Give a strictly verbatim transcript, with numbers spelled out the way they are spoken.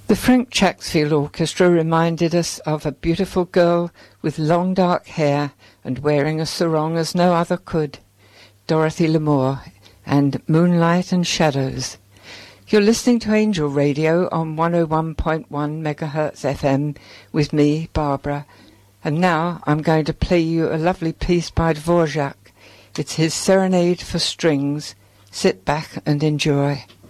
The Frank Chacksfield Orchestra reminded us of a beautiful girl with long dark hair and wearing a sarong as no other could, Dorothy Lamour, and Moonlight and Shadows. You're listening to Angel Radio on one oh one point one megahertz F M with me, Barbara, and now I'm going to play you a lovely piece by Dvorak. It's his Serenade for Strings. Sit back and enjoy.